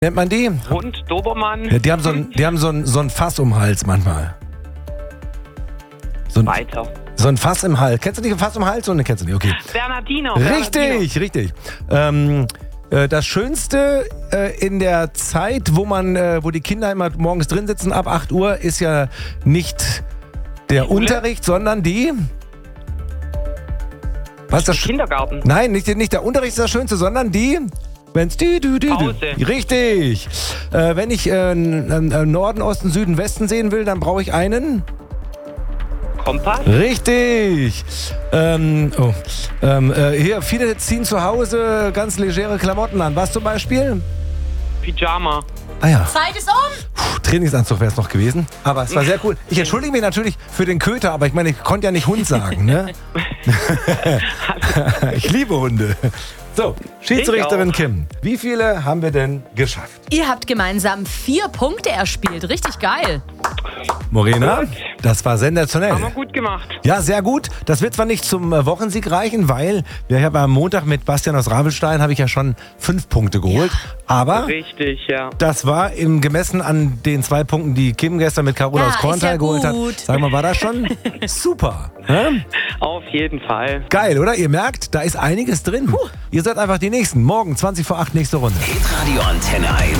Nennt man die? Hund, Dobermann. Ja, die haben so ein Fass um den Hals manchmal. Weiter. So ein Fass im Hals. Kennst du nicht ein Fass im Hals? So, ne, kennst du nicht, okay. Bernardino. Richtig. Das Schönste in der Zeit, wo die Kinder immer morgens drin sitzen, ab 8 Uhr, ist ja nicht der Unterricht, sondern die... Was ist das? Kindergarten. Nein, nicht der Unterricht ist das Schönste, sondern die... Wenn's Pause. Richtig. Wenn ich Norden, Osten, Süden, Westen sehen will, dann brauche ich einen... Kompass. Richtig. Hier, viele ziehen zu Hause ganz legere Klamotten an. Was zum Beispiel? Pyjama. Ah ja. Zeit ist um! Trainingsanzug wäre es noch gewesen. Aber es war sehr cool. Ich entschuldige mich natürlich für den Köter, aber ich meine, ich konnte ja nicht Hund sagen, ne? Ich liebe Hunde. So, Schiedsrichterin Kim, wie viele haben wir denn geschafft? Ihr habt gemeinsam 4 Punkte erspielt. Richtig geil. Morena, das war sensationell. Haben wir gut gemacht. Ja, sehr gut. Das wird zwar nicht zum Wochensieg reichen, weil wir haben am Montag mit Bastian aus Ravelstein habe ich ja schon 5 Punkte geholt. Aber Richtig, ja. das war gemessen an den 2 Punkten, die Kim gestern mit Carola aus Korntal geholt hat. Sag mal, war das schon super? Hä? Auf jeden Fall. Geil, oder? Ihr merkt, da ist einiges drin. Ihr seid einfach die Nächsten. Morgen 20 vor 8 nächste Runde. Hitradio Antenne 1.